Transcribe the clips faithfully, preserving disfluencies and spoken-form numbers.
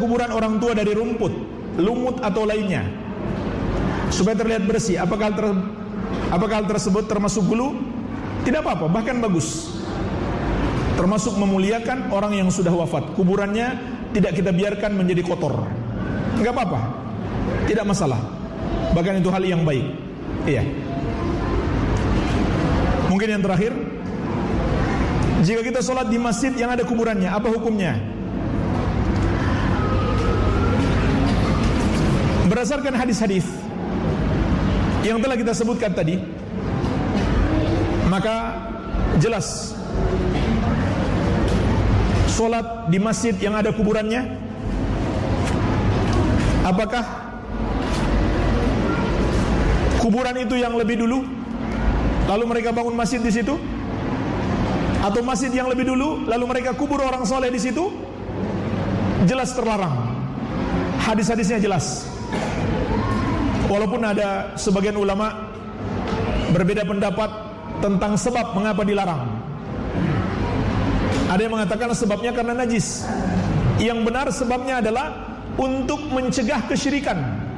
kuburan orang tua dari rumput, lumut atau lainnya supaya terlihat bersih. Apakah hal, ter, apakah hal tersebut termasuk gulu? Tidak apa-apa, bahkan bagus. Termasuk memuliakan orang yang sudah wafat. Kuburannya tidak kita biarkan menjadi kotor. Enggak apa-apa, tidak masalah. Bahkan itu hal yang baik. Iya. Mungkin yang terakhir, jika kita sholat di masjid yang ada kuburannya, apa hukumnya? Berdasarkan hadis-hadis yang telah kita sebutkan tadi, maka jelas sholat di masjid yang ada kuburannya, apakah kuburan itu yang lebih dulu lalu mereka bangun masjid di situ, atau masjid yang lebih dulu lalu mereka kubur orang soleh di situ? Jelas terlarang. Hadis-hadisnya jelas. Walaupun ada sebagian ulama berbeda pendapat tentang sebab mengapa dilarang. Ada yang mengatakan sebabnya karena najis. Yang benar sebabnya adalah untuk mencegah kesyirikan.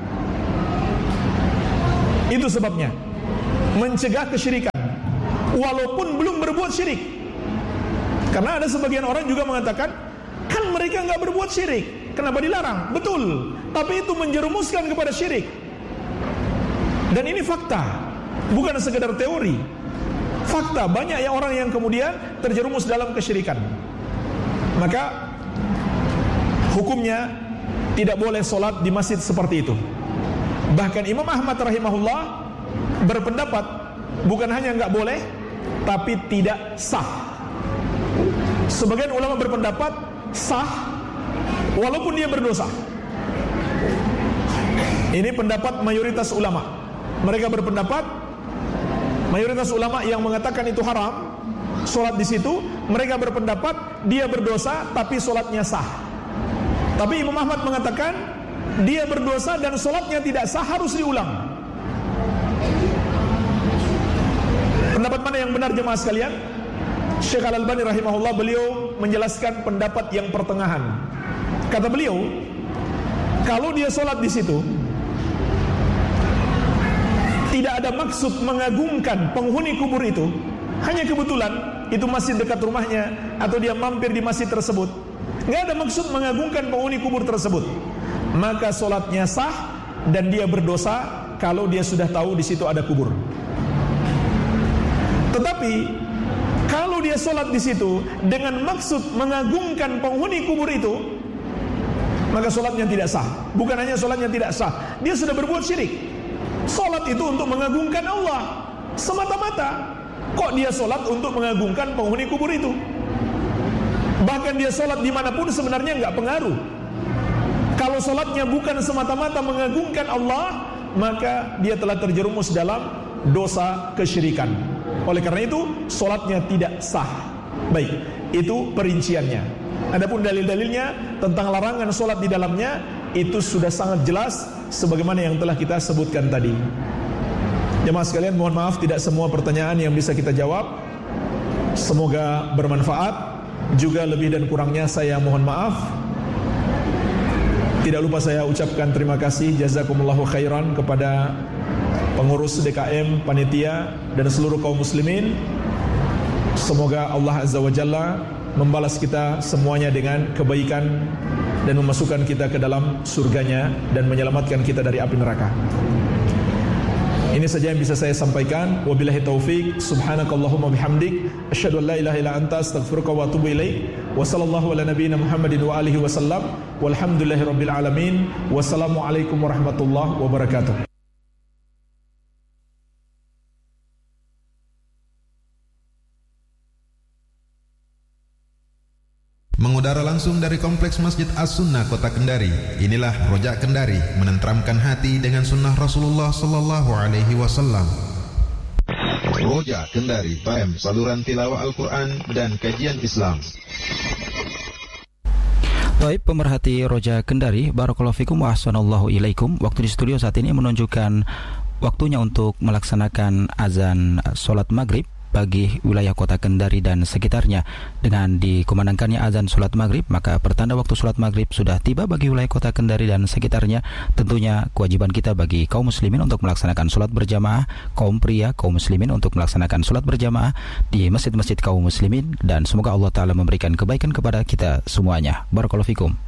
Itu sebabnya, mencegah kesyirikan walaupun belum berbuat syirik. Karena ada sebagian orang juga mengatakan, kan mereka enggak berbuat syirik, kenapa dilarang? Betul, tapi itu menjerumuskan kepada syirik. Dan ini fakta, bukan sekedar teori. Fakta, banyak ya orang yang kemudian terjerumus dalam kesyirikan. Maka hukumnya tidak boleh sholat di masjid seperti itu. Bahkan Imam Ahmad rahimahullah berpendapat bukan hanya enggak boleh, tapi tidak sah. Sebagian ulama berpendapat sah walaupun dia berdosa. Ini pendapat mayoritas ulama. Mereka berpendapat, mayoritas ulama yang mengatakan itu haram sholat di situ, mereka berpendapat dia berdosa tapi sholatnya sah. Tapi Imam Ahmad mengatakan dia berdosa dan sholatnya tidak sah, harus diulang. Pendapat mana yang benar jemaah sekalian? Syekh Al-Albani rahimahullah, beliau menjelaskan pendapat yang pertengahan. Kata beliau, kalau dia sholat di situ tidak ada maksud mengagungkan penghuni kubur itu, hanya kebetulan itu masjid dekat rumahnya atau dia mampir di masjid tersebut, nggak ada maksud mengagungkan penghuni kubur tersebut, maka sholatnya sah dan dia berdosa kalau dia sudah tahu di situ ada kubur. Tetapi kalau dia sholat di situ dengan maksud mengagungkan penghuni kubur itu, maka sholatnya tidak sah. Bukan hanya sholatnya tidak sah, dia sudah berbuat syirik. Sholat itu untuk mengagungkan Allah semata-mata. Kok dia sholat untuk mengagungkan penghuni kubur itu? Bahkan dia sholat dimanapun sebenarnya nggak pengaruh. Kalau sholatnya bukan semata-mata mengagungkan Allah, maka dia telah terjerumus dalam dosa kesyirikan. Oleh karena itu sholatnya tidak sah. Baik, itu perinciannya. Adapun dalil-dalilnya tentang larangan sholat di dalamnya, itu sudah sangat jelas sebagaimana yang telah kita sebutkan tadi. Jemaah sekalian, mohon maaf tidak semua pertanyaan yang bisa kita jawab. Semoga bermanfaat. Juga lebih dan kurangnya saya mohon maaf. Tidak lupa saya ucapkan terima kasih, jazakumullahu khairan, kepada pengurus D K M, panitia, dan seluruh kaum muslimin. Semoga Allah Azza wa Jalla membalas kita semuanya dengan kebaikan dan memasukkan kita ke dalam surganya dan menyelamatkan kita dari api neraka. Ini saja yang bisa saya sampaikan. Wabillahi taufik. Subhanakallahumma bihamdik, asyhadu an la ilaha illa anta, astaghfiruka wa atubu ilaik. Wa sallallahu ala nabiyyina Muhammadin wa alihi wasallam. Walhamdulillahirabbil alamin. Wassalamualaikum warahmatullahi wabarakatuh. Mengudara langsung dari Kompleks Masjid As-Sunnah Kota Kendari. Inilah Rojak Kendari, menenteramkan hati dengan sunnah Rasulullah sallallahu alaihi wasallam. Rojak Kendari, P M, saluran tilawah Al-Quran dan kajian Islam. Baik pemerhati Rojak Kendari, barakallahu fikum wa ahsanallahu ilaikum. Waktu di studio saat ini menunjukkan waktunya untuk melaksanakan azan sholat maghrib bagi wilayah kota Kendari dan sekitarnya. Dengan dikumandangkannya azan sholat maghrib, maka pertanda waktu sholat maghrib sudah tiba bagi wilayah kota Kendari dan sekitarnya. Tentunya kewajiban kita bagi kaum muslimin untuk melaksanakan sholat berjamaah, kaum pria, kaum muslimin untuk melaksanakan sholat berjamaah di masjid-masjid kaum muslimin, dan semoga Allah Ta'ala memberikan kebaikan kepada kita semuanya. Barakallahu fikum.